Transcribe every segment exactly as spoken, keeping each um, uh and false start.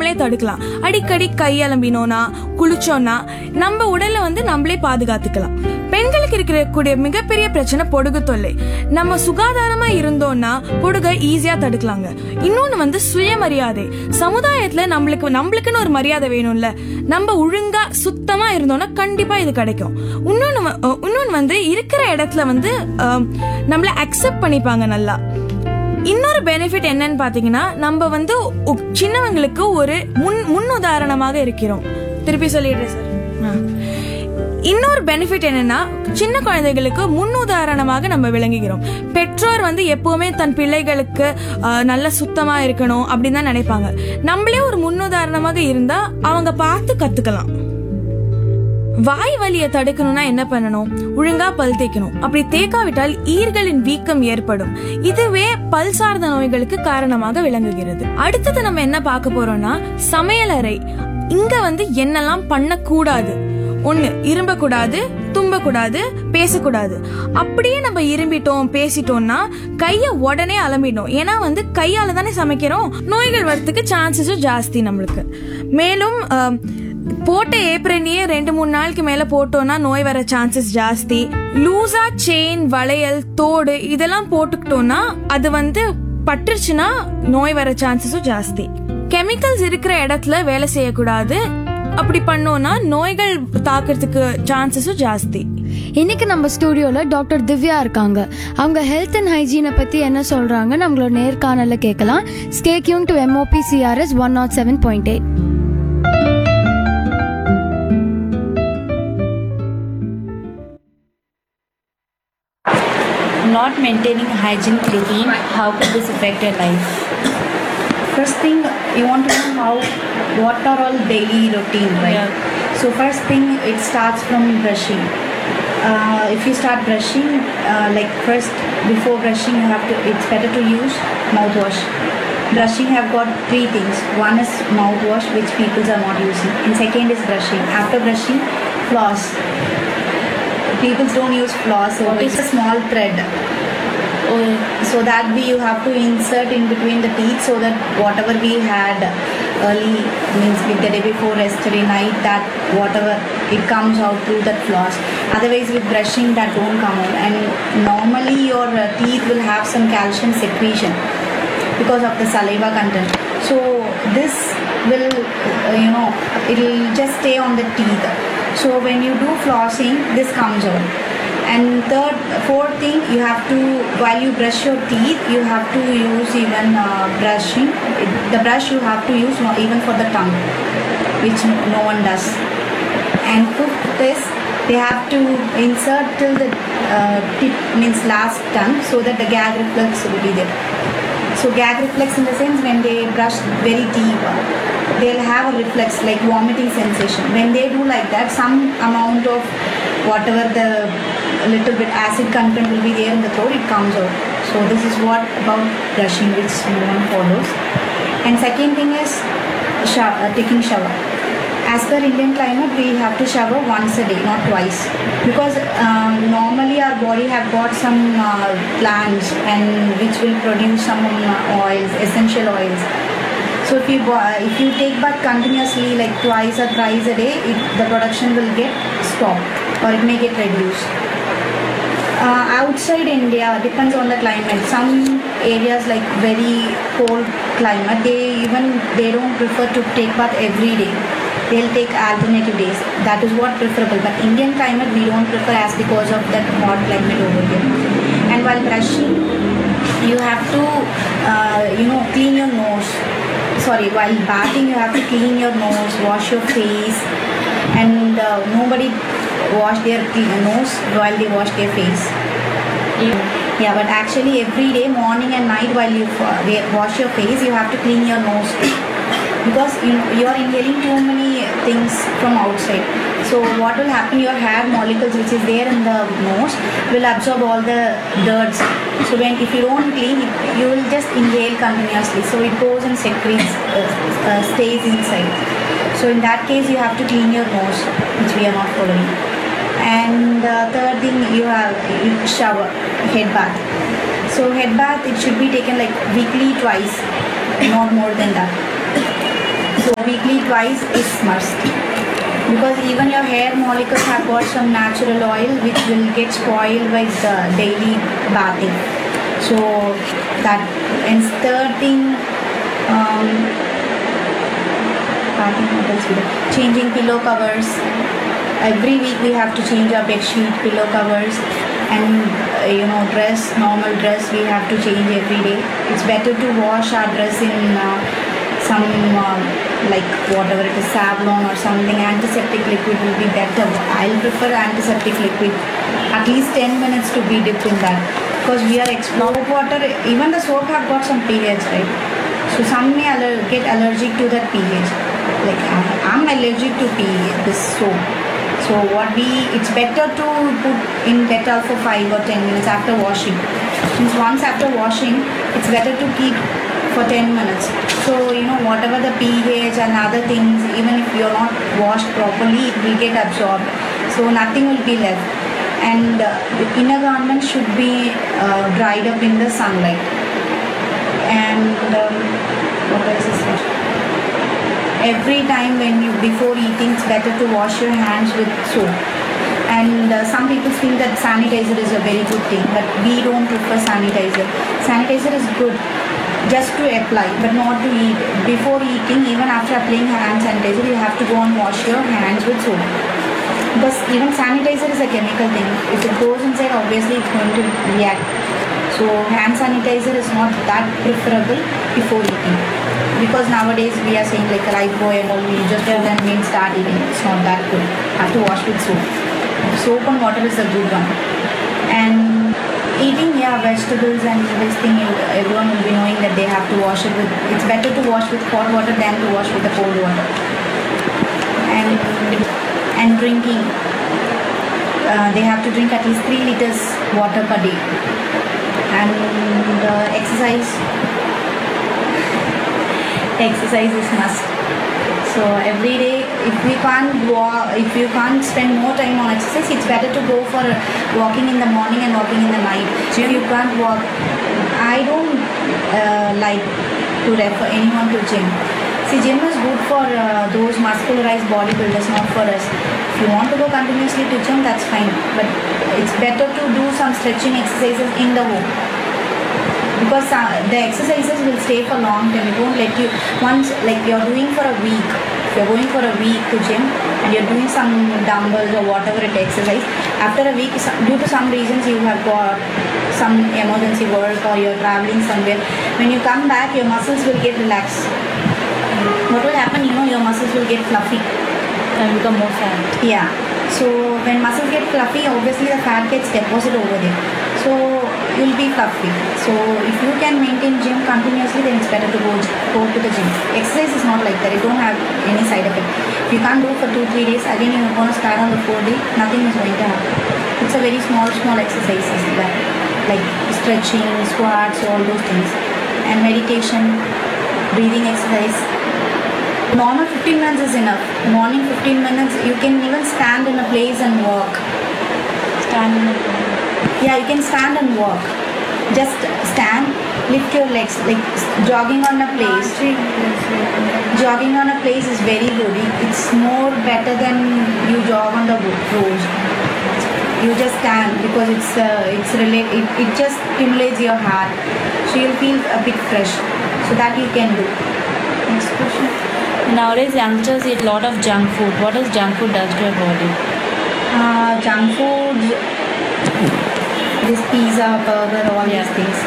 நம்மளே தடுக்கலாம். அடிக்கடி கை அலம்பினோம்னா, குளிச்சோம்னா நம்ம உடல்ல வந்து நம்மளே பாதுகாத்துக்கலாம். பெண்களுக்கு இருக்கிற கூடிய மிகப்பெரிய பிரச்சனை பொடுகு தொல்லை. நம்ம சுகாதாரமா இருந்தோம்னா பொடுகை ஈஸியா தடுக்கலாங்க. இன்னொன்னு வந்து சுயமரியாதை. சமுதாயத்துல நம்மளுக்கு நம்மளுக்குன்னு ஒரு மரியாதை வேணும்ல. நம்ம ஒழுங்கா சுத்தமா இருந்தோம்னா கண்டிப்பா இது கிடைக்கும். இன்னொன்னு இன்னொன்னு வந்து இருக்கிற இடத்துல வந்து நம்மள அக்செப்ட் பண்ணிப்பாங்க நல்லா. இன்னொரு பெனிஃபிட் என்னன்னு பாத்தீங்கன்னா, நம்ம வந்து சின்னவங்களுக்கு ஒரு முன் முன் உதாரணமாக இருக்கிறோம். திருப்பி சொல்லிடுறேன் சார். இன்னொரு பெனிஃபிட் என்னன்னா, சின்ன குழந்தைகளுக்கு முன் உதாரணமாக நம்ம விளங்குகிறோம். பெற்றோர் வந்து எப்பவுமே தன் பிள்ளைகளுக்கு நல்ல சுத்தமா இருக்கணும் அப்படின்னு தான் நினைப்பாங்க. நம்மளே ஒரு முன்னுதாரணமாக இருந்தா அவங்க பார்த்து கத்துக்கலாம். வாய் வலியை தடுக்கணும்னா என்ன பண்ணணும்? ஒழுங்கா பல் தேய்க்கணும். அப்படி தேய்க்காவிட்டால் ஈர்களின் வீக்கம் ஏற்படும். இதுவே பல் சார்ந்த நோய்களுக்கு காரணமாக விளங்குகிறது. அடுத்தது நம்ம என்ன பார்க்க போறோம்னா, சமையலறை. இங்க வந்து என்னெல்லாம் பண்ணக்கூடாது. ஒண்ணு, இரும்ப கூடாது, தும்ப கூடாது, பேசக்கூடாது. அப்படியே நம்ம இரும்பிட்டோம் பேசிட்டோம்னா கைய உடனே அலம்பிடணும். ஏன்னா வந்து கையால தானே சமைக்கிறோம். நோய்கள் வரதுக்கு சான்சஸும் ஜாஸ்தி நம்மளுக்கு. மேலும் போட்ட ஏப்ரல்லையே ரெண்டு மூணு நாளுக்கு மேல போட்டோம்னா நோய் வர சான்சஸ் ஜாஸ்தி. லூசா செயின், வளையல், தோடு இதெல்லாம் போட்டுக்கிட்டோம்னா அது வந்து பட்டுருச்சுன்னா நோய் வர சான்சஸும் ஜாஸ்தி. கெமிக்கல்ஸ் இருக்கிற இடத்துல வேலை செய்யக்கூடாது. அப்படி பண்ணோம்னா நோய்கள் தாக்கிறதுக்கு சான்சஸும் ஜாஸ்தி. இன்னைக்கு நம்ம ஸ்டுடியோல டாக்டர் திவ்யா இருக்காங்க. அவங்க ஹெல்த் அண்ட் ஹைஜீனை பத்தி என்ன சொல்றாங்க நம்மளோட நேர்காணல கேட்கலாம். Stay tune to M O P C R S one oh seven point eight. Not maintaining hygiene routine, how could this affect your life? First thing, you want to know how, what are all daily routine, right? Yeah. So first thing, it starts from brushing. Uh, if you start brushing, uh, like first, before brushing, you have to, it's better to use mouthwash. Brushing have got three things. One is mouthwash, which people are not using. And second is brushing. After brushing, floss. People don't use floss, so it's a small thread. Oh, so that we you have to insert in between the teeth so that whatever we had early, means with the day before yesterday night, that whatever it comes out through that floss. Otherwise with brushing that don't come out. And normally your uh, teeth will have some calcium secretion because of the saliva content. So this will uh, you know it will just stay on the teeth. So when you do flossing, this comes out. And third, fourth thing, you have to, while you brush your teeth, you have to use even uh, brushing. The brush you have to use not even for the tongue, which no one does. And fifth is, they have to insert till the uh, tip, means last tongue, so that the gag reflex will be there. So gag reflex in the sense when they brush very deep, they'll have a reflex like vomiting sensation. When they do like that, some amount of whatever the little bit acid content will be there in the throat, it comes out. So this is what about brushing, which no one follows. And second thing is shower, uh, taking shower. As per Indian climate, we have to shower once a day, not twice. Because um, normally our body have got some uh, glands and which will produce some uh, oils, essential oils. So if you uh, if you take bath continuously like twice or thrice a day, it, the production will get stopped or it may get reduced. Uh, outside India, depends on the climate. Some areas like very cold climate, they even they don't prefer to take bath every day. They'll take alternative days. That is what preferable. But Indian climate, we don't prefer as because of that hot climate over here. And while brushing, you have to uh, you know clean your nose. Sorry, while bathing, you have to clean your nose, wash your face, and uh, nobody wash their nose while they wash their face. Yeah. yeah, but actually every day, morning and night, while you wash your face, you have to clean your nose because you you are inhaling too many things from outside. So what will happen? Your hair molecules, which is there in the nose, will absorb all the dirt. So when if you don't clean, you will just inhale continuously. So it goes and secretes, uh, uh, stays inside. So in that case, you have to clean your nose, which we are not following. And uh, third thing, you have you shower, head bath. So head bath, it should be taken like weekly twice, not more than that. So weekly twice is must. Because even your hair molecules have got some natural oil which will get spoiled by the daily bathing. So that, and third thing, um, bathing, what else we do? Changing pillow covers. Every week we have to change our bed sheet, pillow covers, and uh, you know, dress, normal dress we have to change every day. It's better to wash our dress in uh, some uh, like whatever it is, Savlon or something. Antiseptic liquid will be better. I'll prefer antiseptic liquid. At least ten minutes to be dipped in that, because we are exposed water. Even the soap have got some pH, right? So some may aller- get allergic to that pH. Like I- I'm allergic to pH, this soap. So what we, it's better to put in Dettol for five or ten minutes after washing. Since once after washing, it's better to keep for ten minutes. So you know, whatever the pH and other things, even if you're not washed properly, it will get absorbed. So nothing will be left. And uh, the inner garment should be uh, dried up in the sunlight. And um, what else is there? Every time when you, before eating, it's better to wash your hands with soap. And uh, some people feel that sanitizer is a very good thing, but we don't prefer sanitizer. Sanitizer is good just to apply, but not to eat. Before eating, even after applying hand sanitizer, you have to go and wash your hands with soap. Because even sanitizer is a chemical thing. If it goes inside, obviously it's going to react. So hand sanitizer is not that preferable before eating. Because nowadays we are saying like Lipo and all, we just put and we start eating. It's not that good. Have to wash with soap. Soap and water is a good one. And eating, yeah, vegetables and this thing, everyone will be knowing that they have to wash it with, it's better to wash with hot water than to wash with the cold water. And and drinking, uh, they have to drink at least three liters water per day. And uh, exercise, exercise is must. So every day, if we can't walk, if you can't spend more time on exercise, it's better to go for walking in the morning and walking in the night. If you can't walk, I don't uh, like to refer anyone to gym. See, gym is good for uh, those muscularized bodybuilders, not for us. If you want to go continuously to gym, that's fine. But it's better to do some stretching exercises in the home. Because uh, the exercises will stay for long time. It won't let you, once, like you're doing for a week, if you're going for a week to gym and you're doing some dumbbells or whatever it exercise, after a week, due to some reasons you have got some emergency work or you're traveling somewhere, when you come back, your muscles will get relaxed. What will happen, you know, your muscles will get fluffy. And become more fat. Yeah. So when muscles get fluffy, obviously the fat gets deposited over there. So you'll be fluffy. So if you can maintain gym continuously, then it's better to go go to the gym. Exercise is not like that. It don't have any side effect. If you can't do for two, three days, again you're going to start on the fourth day, nothing is going to happen. It's a very small, small exercises that, like stretching, squats, all those things. And meditation, breathing exercise. Normal fifteen minutes is enough. Morning fifteen minutes, you can even stand in a place and walk. Stand in the Yeah, you can stand and walk. Just stand, lift your legs, like jogging on a place. Jogging on a place is very good. It's more better than you jog on the road. You just stand because it's uh, it's relate. It, it just stimulates your heart, so you'll feel a bit fresh. So that you can do. Next question. Nowadays, youngsters eat a lot of junk food. What does junk food does to your body? Uh, junk food, this pizza, burger, all Yeah. these things.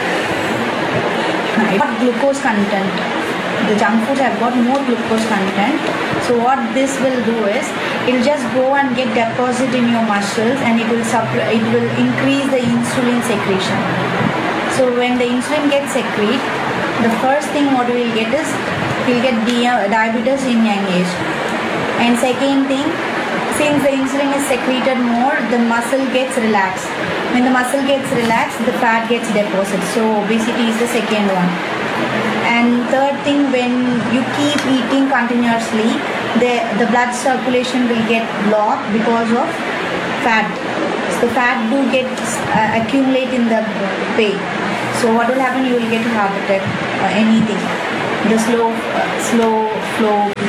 What glucose content? The junk foods have got more glucose content. So what this will do is, it will just go and get deposit in your muscles, and it will supply, it will increase the insulin secretion. So when the insulin gets secreted, the first thing what we will get is, we'll get di- diabetes in young age. And second thing, since the insulin is secreted more, the muscle gets relaxed. When the muscle gets relaxed, the fat gets deposited. So obesity is the second one. And third thing, when you keep eating continuously, the, the blood circulation will get blocked because of fat. So the fat do get uh, accumulate in the way. So what will happen? You will get heart attack or anything. The slow, uh, slow flow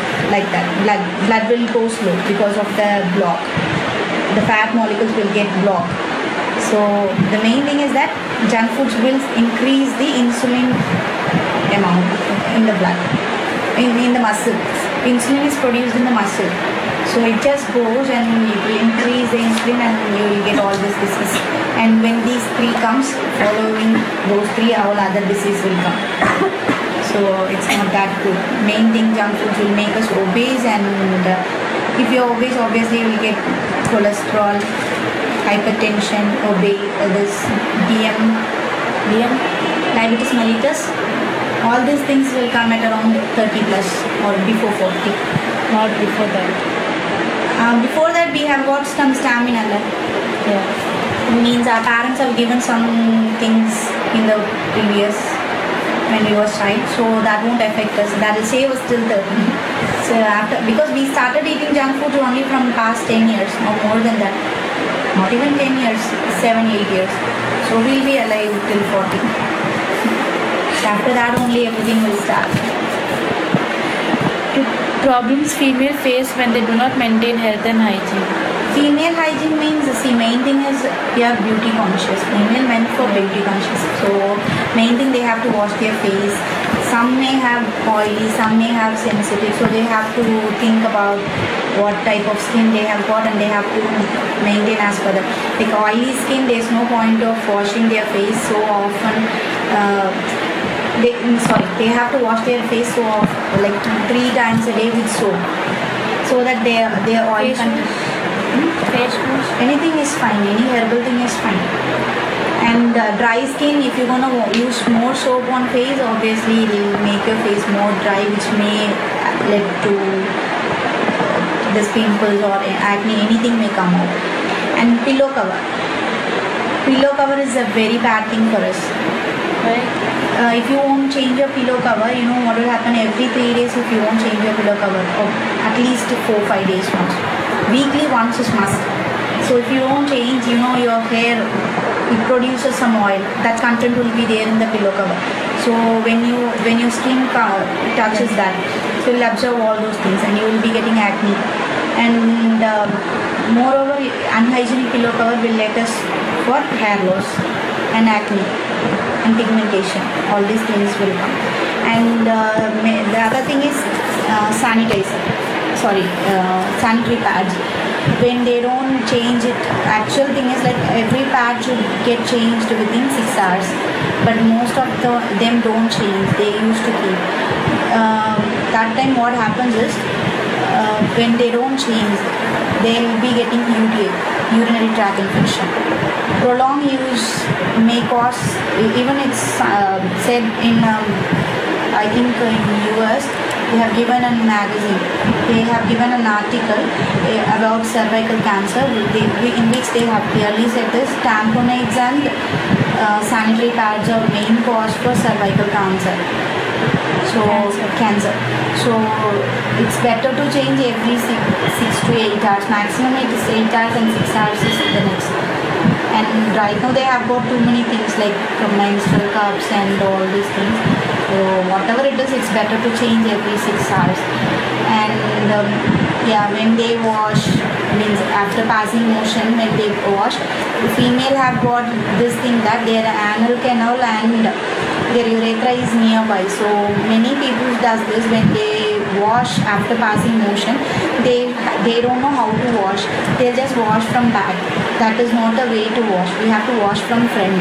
blood blood will go slow because of the block. The fat molecules will get blocked. So the main thing is that junk foods will increase the insulin amount in the blood, in, in the muscle. Insulin is produced in the muscle. So it just goes and it will increase the insulin and you will get all this disease. And when these three comes, following those three, all other disease will come. So it's not that good. Main thing, junk foods will make us obese, and uh, if you're obese, obviously you will get cholesterol, hypertension, obese, uh, this D M, D M, diabetes mellitus. All these things will come at around thirty plus or before forty. Not before that. Uh, before that, we have got some stamina left. Yeah. It means our parents have given some things in the previous when we were child, so that won't affect us. That will save us till thirty. So after, because we started eating junk food only from past ten years, or more than that. Not even ten years, seven, eight years. So we'll be alive till forty. After that only everything will start. Problems female face when they do not maintain health and hygiene. Female hygiene means, see, main thing is we are beauty conscious. Female meant for beauty conscious. So main thing, they have to wash their face. Some may have oily, some may have sensitive. So they have to think about what type of skin they have got and they have to maintain as per that. Like oily skin, there's no point of washing their face so often. Uh, They, sorry, they have to wash their face so off, like three times a day with soap, so that their their oil Face content. wash? Face wash? Anything is fine. Any herbal thing is fine. And uh, dry skin, if you're gonna use more soap on face, obviously it will make your face more dry, which may lead to this pimples or acne. Anything may come out. And pillow cover. Pillow cover is a very bad thing for us. Right. Uh, if you won't change your pillow cover, you know what will happen every three days if you won't change your pillow cover, or at least four five days once. Weekly once is must. So if you don't change, you know your hair, it produces some oil. That content will be there in the pillow cover. So when you when your skin touches that, so it will absorb all those things and you will be getting acne. And uh, moreover, unhygienic pillow cover will let us for hair loss and acne and pigmentation. All these things will come. And uh, the other thing is uh, sanitizer. Sorry, uh, sanitary pads. When they don't change it, actual thing is like every pad should get changed within six hours. But most of the, them don't change. They used to keep. Uh, that time what happens is uh, when they don't change, they will be getting U T I, urinary tract infection. Prolonged use may cause, even it's uh, said in, um, I think in U S, they have given a magazine, they have given an article uh, about cervical cancer, they, in which they have clearly said this, tamponades and uh, sanitary pads are main cause for cervical cancer. So cancer. cancer. So it's better to change every six, six to eight hours. Maximum it is eight hours and six hours is the next. And right now they have got too many things like menstrual cups and all these things. So whatever it is, it's better to change every six hours. And um, yeah, when they wash, means after passing motion, when they wash, the female have got this thing that their anal canal and their urethra is nearby. So many people does this when they wash after passing motion. They they don't know how to wash. They just wash from back. That is not a way to wash. We have to wash from front,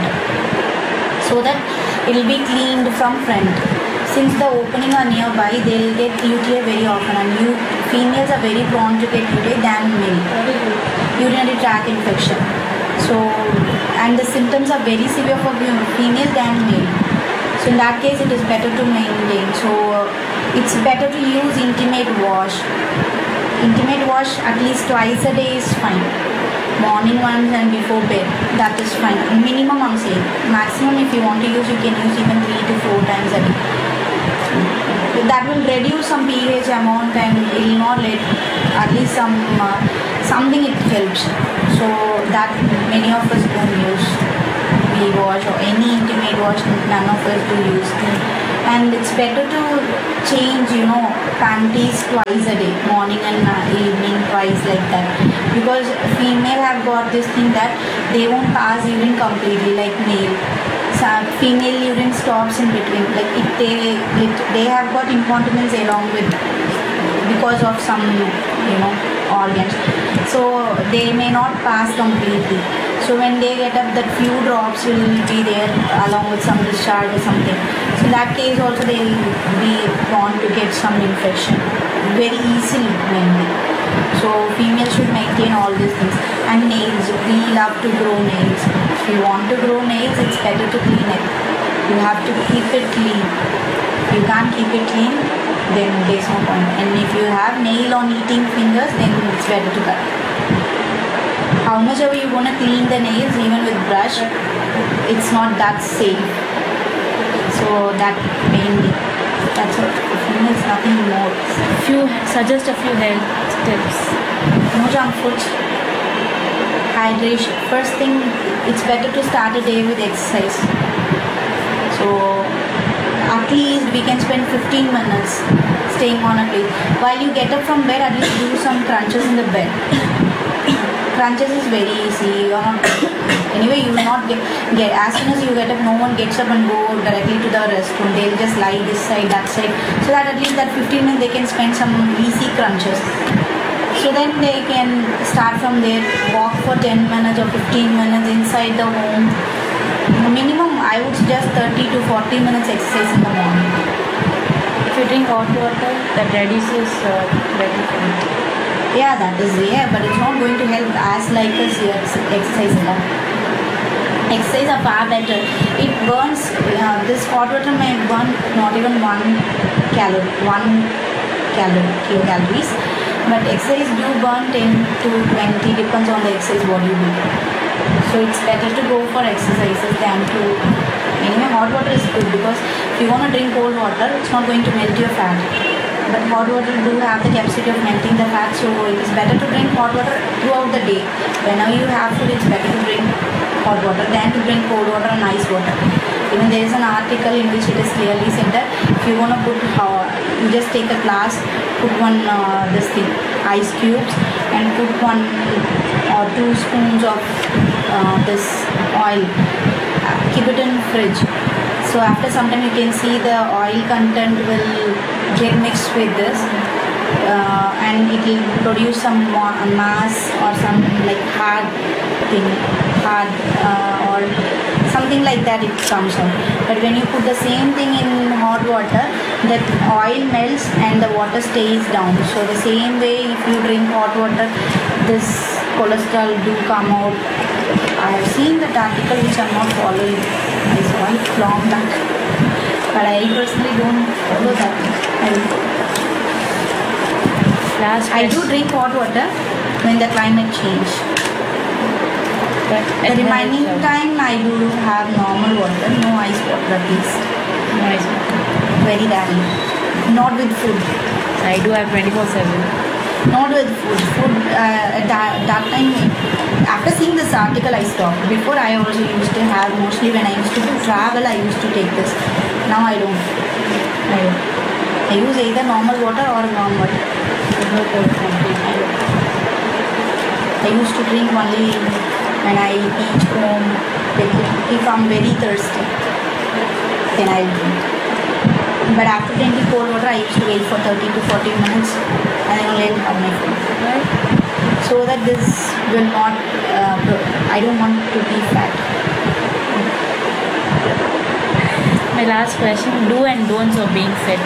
so that it will be cleaned from front. Since the opening are nearby, they will get U T I very often, and you females are very prone to get U T I than male. Urinary tract infection. So, and the symptoms are very severe for female than male. So in that case, it is better to maintain. So it's better to use intimate wash. Intimate wash at least twice a day is fine. Morning once and before bed, that is fine. Minimum I'm saying. Maximum if you want to use, you can use even three to four times a day. That will reduce some pH amount and it will not let, at least some uh, something it helps. So that many of us don't use. We wash or any intimate wash, none of us do use. And it's better to change, you know, panties twice a day, morning and uh, evening, twice like that, because female have got this thing that they won't pass urine completely like male. So female urine stops in between, like if they it, they have got incontinence along with because of some, you know, organs, so they may not pass completely. So when they get up, that few drops will be there along with some discharge or something. So in that case also they will be prone to get some infection very easily mainly. So females should maintain all these things. And nails, we love to grow nails. If you want to grow nails, it's better to clean it. You have to keep it clean. If you can't keep it clean, then there's no point. And if you have nail on eating fingers, then it's better to cut. How much are you going to clean the nails even with brush? It's not that safe. So that mainly, that's what. Females, nothing more. Few suggest a few health tips. No junk food. Hydration. First thing, it's better to start a day with exercise. So at least we can spend fifteen minutes staying on a place. While you get up from bed, at least do some crunches in the bed. Crunches is very easy. You're not, anyway, you will not get, get, as soon as you get up, no one gets up and go directly to the restroom. They'll just lie this side, that side. So that at least that fifteen minutes they can spend some easy crunches. So then they can start from there, walk for ten minutes or fifteen minutes inside the home. Minimum, I would suggest thirty to forty minutes exercise in the morning. If you drink hot water, that reduces uh, better for you. Yeah, that is there, but it's not going to help as like as your ex- exercise alone. Exercise are far better. It burns, uh, this hot water may burn not even one calorie, one calorie, kilocalories. But exercise do burn ten to twenty, depends on the exercise what you do. So it's better to go for exercises than to, anyway, hot water is good because if you want to drink cold water, it's not going to melt your fat. But hot water do have the capacity of melting the fat, so it is better to drink hot water throughout the day. Whenever you have food, it's better to drink hot water than to drink cold water and ice water. Even there is an article in which it is clearly said that if you want to put, uh, you just take a glass, put one uh, this thing, ice cubes, and put one or two spoons of uh, this oil. Uh, keep it in fridge. So after some time you can see the oil content will get mixed with this uh, and it will produce some ma- mass or some like hard thing, hard uh, or something like that it comes out. But when you put the same thing in hot water, that oil melts and the water stays down. So the same way if you drink hot water, this cholesterol do come out. I have seen that article which I am not following. I saw it long back. But I personally don't follow that. I, Last I do question. drink hot water when the climate change. But The at remaining night, uh, time I do have normal water, no ice water at least. nice. Very rarely. Not with food. I do have twenty-four seven. Not with food. Food uh, at that, that time, after seeing this article, I stopped. Before, I also used to have, mostly when I used to travel, I used to take this. Now I don't. I don't. I use either normal water or warm water. No cold something. I don't. I used to drink only when I reach home. If I'm very thirsty, then I'll drink. But after drinking cold water, I used to wait for thirty to forty minutes and then only I'll have my food. Right? So that this will not, uh, pro- I don't want to be fat. My last question: do and don'ts of being fit.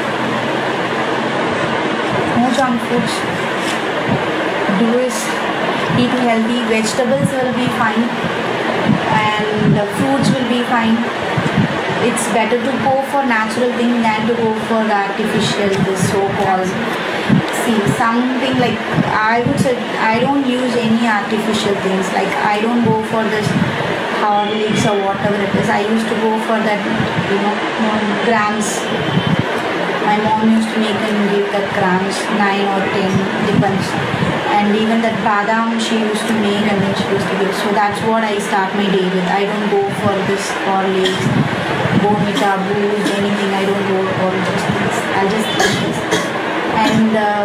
No junk foods. Do is eat healthy. Vegetables will be fine. And the fruits will be fine. It's better to go for natural thing than to go for the artificial, this so-called. See, something like, I would say, I don't use any artificial things. Like, I don't go for this Horlicks or whatever it is. I used to go for that, you know, grams. My mom used to make and give that grams, nine or ten, depends. And even that badam she used to make and then she used to give. So that's what I start my day with. I don't go for this Horlicks. Bonvita, Boost, anything. I don't do all those things. I'll just eat this. And uh,